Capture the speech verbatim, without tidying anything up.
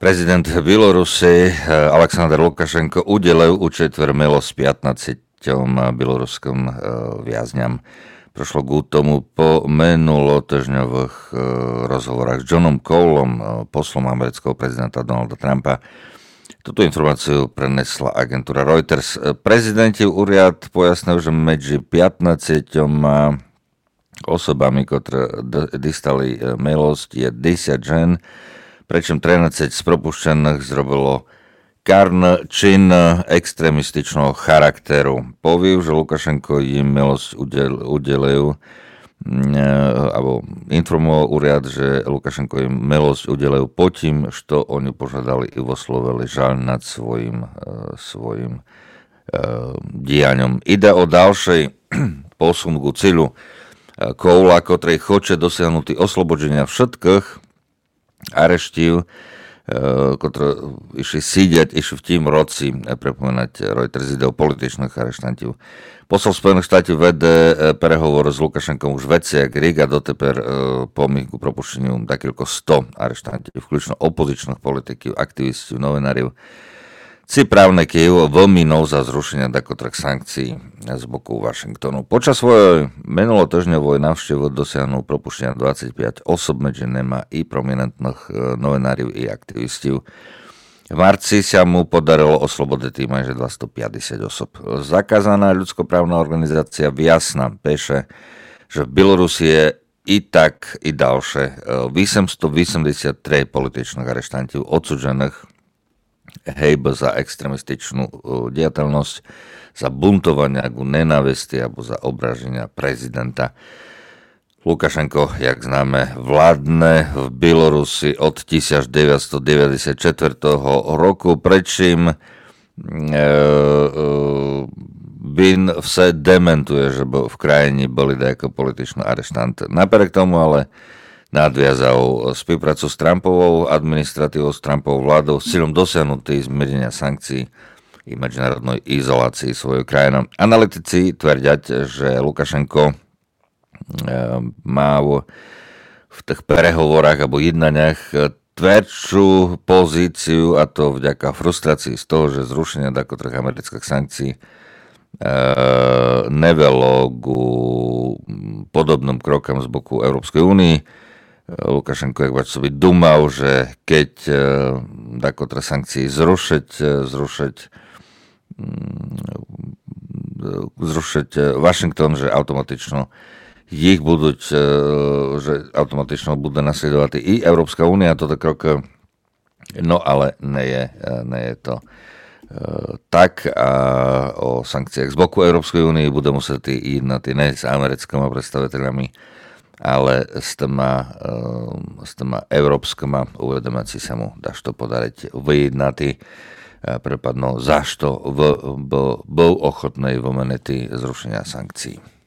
Prezident Bielorusi Aleksandr Lukašenko udelil u četver milosť piatnадцятим bieloruským viazňam. Prošlo k tomu po minulotyžňových rozhovorách s Johnom Cowlom, poslom amerického prezidenta Donalda Trumpa. Túto informáciu prenesla agentúra Reuters. Prezidentів úrad pojasnil, že medzi piatнадцятьма osobami, ktoré dostali milosť, je desať žen, pričom trinadsať z propuštených zrobilo karný čin extrémističného charakteru. Poviu, že Lukašenko im milosť udel, udelil, alebo informoval úrad, že Lukašenko im milosť udelil po tým, što oni požadali i voslovili žaľ nad svojim, svojim uh, diaňom. Ide o ďalší posun ku cíľu Cowla, ktorý chce dosiahnuť oslobodenia všetkých areštív, ktoré išli sídiať, išli v tým roci, pripomínať Reuters ide o političných areštantov. Posol Spojených štátov vede prehovor s Lukašenkom už veci, jak Riga doteper pomých ku propušteniu takýko sto areštantov, vključno opozičných politikov, aktivistov, novinárov, ci právnikov vlminou za zrušenie takotrých sankcií z boku Washingtonu. Počas svojej minulotyžňovej návštevy dosiahnu propuštenia dvadsaťpäť osob, medzi nimi i prominentných novinárov i aktivistov. V marci sa mu podarilo oslobodiť majže dvestopäťdesiat osob. Zakázaná ľudskoprávna organizácia Viasna píše, že v Bielorusi je i tak i ďalšie osemstoosemdesiattri političných areštantov odsúdených hejba za extremističnú diateľnosť, za buntovanie ku nenávisti alebo za obraženia prezidenta. Lukašenko, jak známe, vládne v Bielorusi od devätnásťstodeväťdesiatštyri roku, prečím e, e, Bin vse dementuje, že v krajine boli dajako političný areštant. Napriek tomu ale nadviazal spoluprácu s Trumpovou administratívou, s Trumpovou vládou s cieľom dosiahnutý zmiernenia sankcií i medzinárodnej izolácii svojej krajiny. Analytici tvrdiať, že Lukašenko má v tých prehovorách alebo jednaniach tvrdšiu pozíciu, a to vďaka frustrácii z toho, že zrušenie takotrých amerických sankcií nevelo ku podobným krokom z boku Európskej únie. Lukašenko, jak bač sobie dumał, že keď e, takotre sankcii zrušiť, zrušiť, zrušiť Washington, že automatično ich budú, e, že automatično bude nasledovať i Európska únia, toto krok, no ale nie je, nie je to e, tak, a o sankciách z boku Európskej únie bude musieť jednať ne s americkými predstaviteľami, ale s týma, s týma európskama uvedomáci sa mu dáš to podariť vyjednatý, prepadno zašto bol ochotný v momenty zrušenia sankcií.